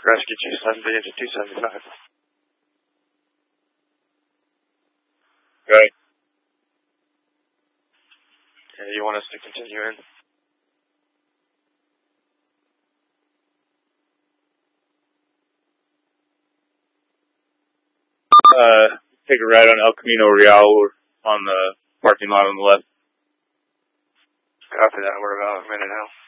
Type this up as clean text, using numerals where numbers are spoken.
Rescue 270 into 275. Okay. Yeah, you want us to continue in? Take a ride on El Camino Real on the parking lot on the left. Copy that. We're about a minute out.